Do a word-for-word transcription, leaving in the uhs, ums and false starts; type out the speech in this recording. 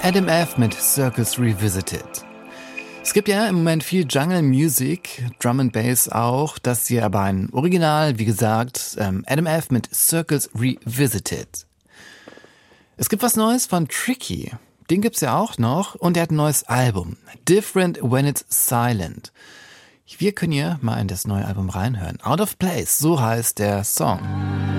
Adam F. mit Circus Revisited. Es gibt ja im Moment viel Jungle Music, Drum and Bass auch. Das hier aber ein Original, wie gesagt, ähm, Adam F. mit Circus Revisited. Es gibt was Neues von Tricky. Den gibt's ja auch noch und er hat ein neues Album. Different When It's Silent. Wir können hier mal in das neue Album reinhören. Out of Place, so heißt der Song.